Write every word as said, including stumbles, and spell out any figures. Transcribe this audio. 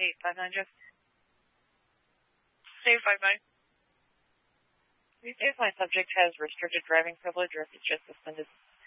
eight five nine, Jeff. eight five nine. Please say if my subject has restricted driving privilege or if it's just suspended.